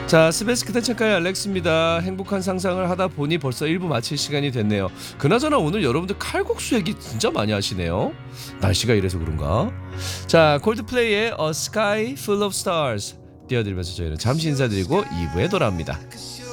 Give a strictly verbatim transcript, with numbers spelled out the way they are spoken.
자, 스페이스키탄 창가의 알렉스입니다. 행복한 상상을 하다 보니 벌써 일 부 마칠 시간이 됐네요. 그나저나 오늘 여러분들 칼국수 얘기 진짜 많이 하시네요. 날씨가 이래서 그런가? 자, 콜드플레이의 A Sky Full of Stars 띄워드리면서 저희는 잠시 인사드리고 이 부에 돌아옵니다.